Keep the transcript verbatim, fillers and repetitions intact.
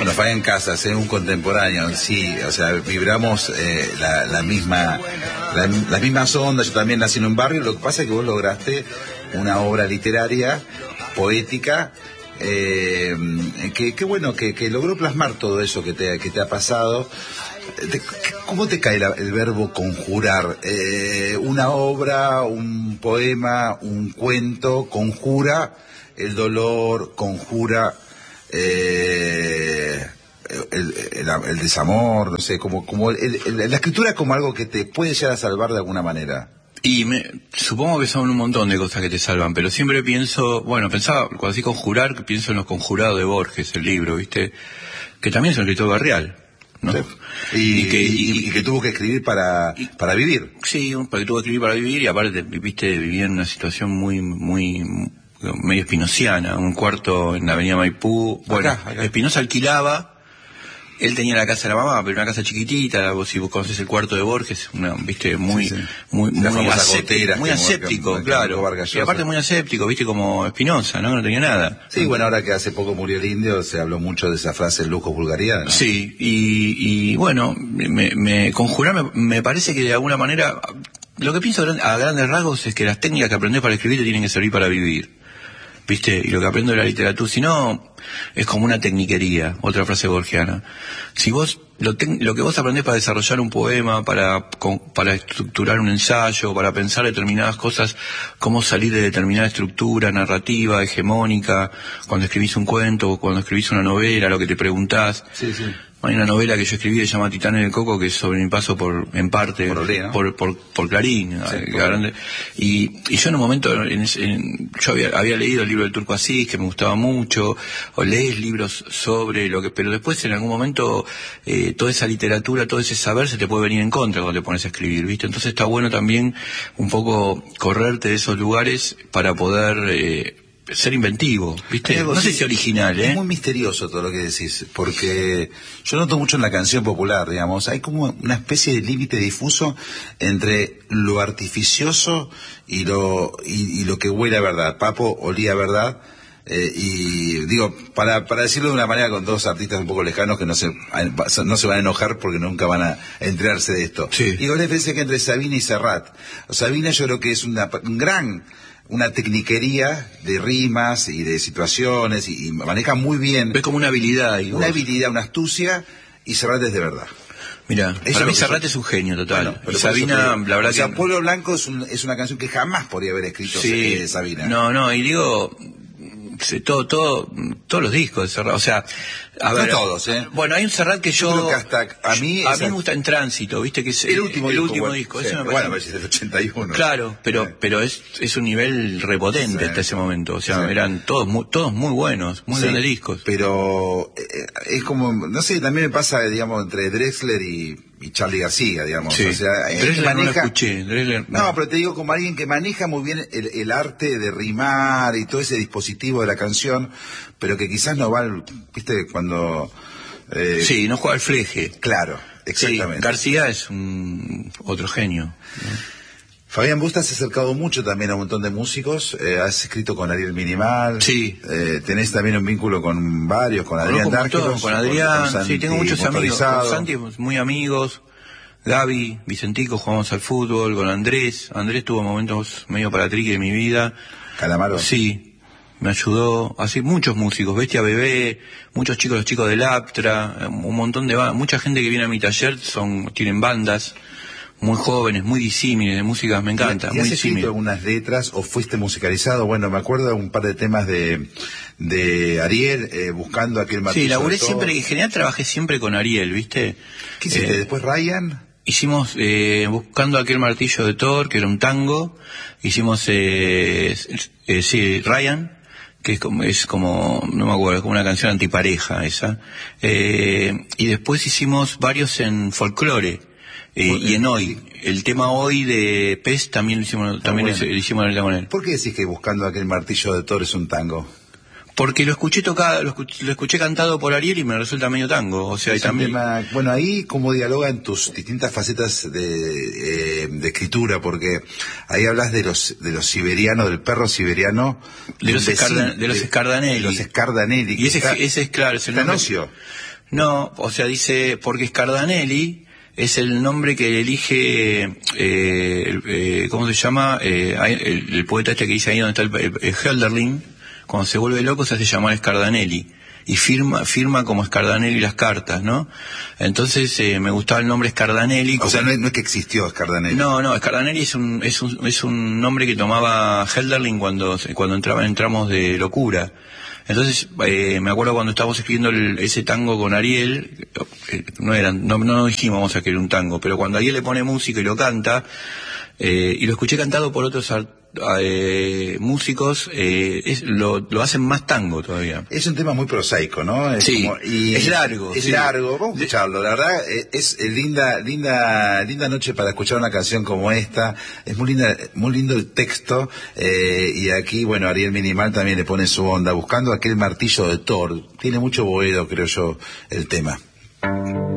Bueno, Fabián Casas, es un contemporáneo, sí, o sea, vibramos eh, la, la misma, la, las mismas ondas. Yo también nací en un barrio, lo que pasa es que vos lograste una obra literaria, poética, eh, que, que bueno, que, que logró plasmar todo eso que te, que te ha pasado. ¿Cómo te cae la, el verbo conjurar? Eh, una obra, un poema, un cuento, conjura el dolor, conjura eh, el, el, el desamor, no sé, como, como el, el, la escritura como algo que te puede llegar a salvar de alguna manera. Y me, supongo que son un montón de cosas que te salvan, pero siempre pienso, bueno, pensaba, cuando así conjurar, que pienso en Los Conjurados de Borges, el libro, ¿viste? Que también es un escritor barrial, ¿no? Sí. Y, y, que, y, y que tuvo que escribir para, y, para vivir. Sí, porque tuvo que escribir para vivir, y aparte, viste, vivía en una situación muy, muy, medio espinociana, un cuarto en la avenida Maipú. Bueno, acá, acá. Espinosa alquilaba. Él tenía la casa de la mamá, pero una casa chiquitita. Vos, si vos conocés el cuarto de Borges, una, viste, muy, sí, sí. muy, muy, muy aséptico, muy aséptico, que, claro. Y aparte muy aséptico, viste, como Espinosa, ¿no? No tenía nada. Sí, bueno, ahora que hace poco murió el indio, se habló mucho de esa frase, lujo, vulgaridad, ¿no? Sí, y, y bueno, me, me conjurar me, me parece que de alguna manera, lo que pienso a grandes rasgos es que las técnicas que aprendés para escribir te tienen que servir para vivir. ¿Viste? Y lo que aprendo de la literatura, si no, es como una tecniquería, otra frase borgiana. Si vos, lo, te, lo que vos aprendés para desarrollar un poema, para, con, para estructurar un ensayo, para pensar determinadas cosas, cómo salir de determinada estructura narrativa, hegemónica, cuando escribís un cuento o cuando escribís una novela, lo que te preguntás. Sí, sí. Hay una novela que yo escribí que se llama Titán en el Coco, que es sobre mi paso por, en parte, por, Olé, ¿no? por, por, por Clarín. Sí, por... Grande, y, y yo en un momento, en, en, yo había, había leído el libro del Turco Asís, que me gustaba mucho, o lees libros sobre lo que, pero después en algún momento, eh, toda esa literatura, todo ese saber se te puede venir en contra cuando te pones a escribir, ¿viste? Entonces está bueno también un poco correrte de esos lugares para poder, eh, ser inventivo, ¿viste? No sé si original, ¿eh? Es muy misterioso todo lo que decís, porque yo noto mucho en la canción popular, digamos, hay como una especie de límite difuso entre lo artificioso y lo y, y lo que huele a verdad. Papo olía a verdad, eh, y digo, para para decirlo de una manera con dos artistas un poco lejanos que no se no se van a enojar porque nunca van a enterarse de esto. Sí. Digo, la diferencia que entre Sabina y Serrat. Sabina yo creo que es una, un gran... una tecniquería de rimas y de situaciones y, y maneja muy bien. Es como una habilidad. Una vos. habilidad, una astucia, y Serrat es de verdad. Mira, para mí Serrat es un genio total. Bueno, pero y Sabina, la verdad o sea, que... Pueblo Blanco es, un, es una canción que jamás podría haber escrito sí, eh, Sabina. No, no, y digo... todo, todo, todos los discos de Serrat, o sea, a ver, no todos, ¿eh? Bueno, hay un Serrat que yo, yo creo que hasta a mí, a mí me gusta En Tránsito, viste que es el último el disco, último bueno, disco, sí, ese me bueno, parece, es del ochenta y uno. Claro, pero, sí. pero es, es un nivel repotente sí. hasta ese momento, o sea, sí. eran todos muy, todos muy buenos, muy sí. grandes discos. Pero eh, es como, no sé, también me pasa, digamos, entre Drexler y y Charly García, digamos. Sí. O sea, Drexler maneja... no lo escuché. Drexler... No, no, pero te digo como alguien que maneja muy bien el, el arte de rimar y todo ese dispositivo de la canción, pero que quizás no va al, viste, cuando... Eh... Sí, no juega al fleje. Claro, exactamente. Sí, García es un otro genio, ¿no? Fabián, vos te has acercado mucho también a un montón de músicos, eh, has escrito con Ariel Minimal, sí, eh, tenés también un vínculo con varios, con Adrián Dárgelos, con Adrián, con, con sí, tengo muchos amigos, con Santi muy amigos, Gaby, Vicentico, jugamos al fútbol, con Andrés, Andrés tuvo momentos medio para triqui de mi vida. Calamaro. Sí, me ayudó, así muchos músicos, Bestia Bebé, muchos chicos, los chicos del Aptra, un montón de bandas, mucha gente que viene a mi taller son, tienen bandas, muy jóvenes, muy disímiles, de música, me encanta. ¿Y, y muy has escrito algunas letras o fuiste musicalizado? Bueno, me acuerdo de un par de temas de de Ariel, eh, buscando aquel martillo. Sí, laburé siempre, en general trabajé siempre con Ariel, ¿viste? ¿Qué hiciste? Eh, ¿Después Ryan? Hicimos, eh, buscando aquel martillo de Thor, que era un tango. Hicimos, eh, eh, sí, Ryan, que es como, es como, no me acuerdo, como una canción antipareja esa. Eh, y después hicimos varios en folclore. Eh, y en Hoy, el tema Hoy de Pez también lo hicimos, también bueno. lo hicimos ahorita con él. ¿Por qué decís que buscando aquel martillo de Thor es un tango? Porque lo escuché tocado, lo escuché, lo escuché cantado por Ariel y me resulta medio tango, o sea, y también... Tema, bueno, ahí cómo dialogan tus distintas facetas de, eh, de escritura, porque ahí hablas de los de los siberianos, del perro siberiano, de, de los, vecino, escarda, de los Scardanelli. De los Scardanelli. Y ese, está, ese es claro, es el nombre... Tanocio. No, o sea, dice, porque Scardanelli es el nombre que elige, eh, eh, ¿cómo se llama? Eh, el, el poeta este que dice ahí donde está el, el, el Hölderlin. Cuando se vuelve loco se hace llamar Scardanelli y firma firma como Scardanelli las cartas, ¿no? Entonces eh, me gustaba el nombre Scardanelli. O como... sea, no es, no es que existió Scardanelli. No, no, Scardanelli es un es un es un nombre que tomaba Hölderlin cuando cuando entraba en tramos de locura. Entonces eh, me acuerdo cuando estábamos escribiendo el, ese tango con Ariel, eh, no eran no no dijimos vamos a escribir un tango, pero cuando Ariel le pone música y lo canta eh, y lo escuché cantado por otros artistas. Eh, músicos eh, es, lo, lo hacen más tango todavía. Es un tema muy prosaico, ¿no? Es sí, como, y es largo. Es sí. largo, vamos a escucharlo. La verdad es, es linda, linda, linda noche para escuchar una canción como esta. Es muy linda, muy lindo el texto eh, y aquí, bueno, Ariel Minimal también le pone su onda buscando aquel martillo de Thor. Tiene mucho boedo, creo yo, el tema.